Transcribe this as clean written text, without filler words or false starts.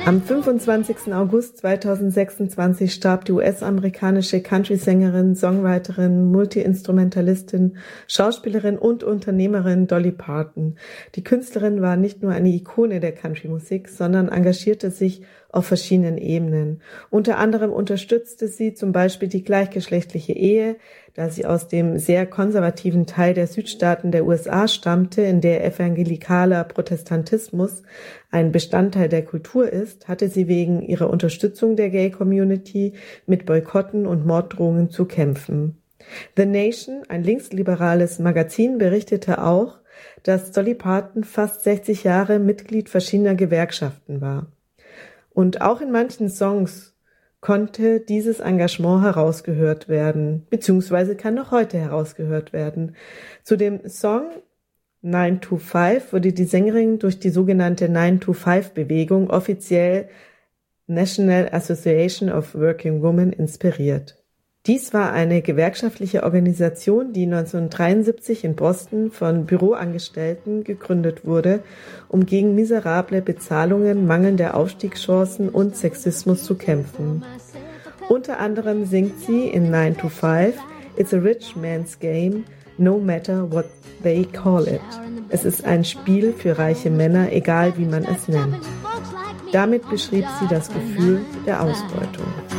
Am 25. August 2026 starb die US-amerikanische Country-Sängerin, Songwriterin, Multi-Instrumentalistin, Schauspielerin und Unternehmerin Dolly Parton. Die Künstlerin war nicht nur eine Ikone der Country-Musik, sondern engagierte sich auf verschiedenen Ebenen. Unter anderem unterstützte sie zum Beispiel die gleichgeschlechtliche Ehe, da sie aus dem sehr konservativen Teil der Südstaaten der USA stammte, in der evangelikaler Protestantismus ein Bestandteil der Kultur ist, hatte sie wegen ihrer Unterstützung der Gay-Community mit Boykotten und Morddrohungen zu kämpfen. The Nation, ein linksliberales Magazin, berichtete auch, dass Dolly Parton fast 60 Jahre Mitglied verschiedener Gewerkschaften war. Und auch in manchen Songs konnte dieses Engagement herausgehört werden, beziehungsweise kann noch heute herausgehört werden. Zu dem Song 9 to 5 wurde die Sängerin durch die sogenannte 9-to-5-Bewegung, offiziell National Association of Working Women, inspiriert. Dies war eine gewerkschaftliche Organisation, die 1973 in Boston von Büroangestellten gegründet wurde, um gegen miserable Bezahlungen, mangelnde Aufstiegschancen und Sexismus zu kämpfen. Unter anderem singt sie in 9 to 5, "It's a rich man's game, no matter what they call it." Es ist ein Spiel für reiche Männer, egal wie man es nennt. Damit beschrieb sie das Gefühl der Ausbeutung.